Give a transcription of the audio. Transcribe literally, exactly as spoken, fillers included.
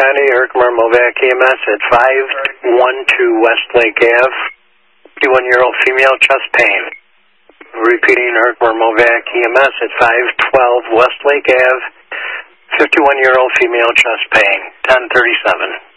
County, Herkimer Movac E M S at five one two Westlake Ave, fifty-one-year-old female, chest pain. Repeating, Herkimer Movac E M S at five twelve Westlake Ave, fifty-one-year-old female, chest pain, ten thirty-seven.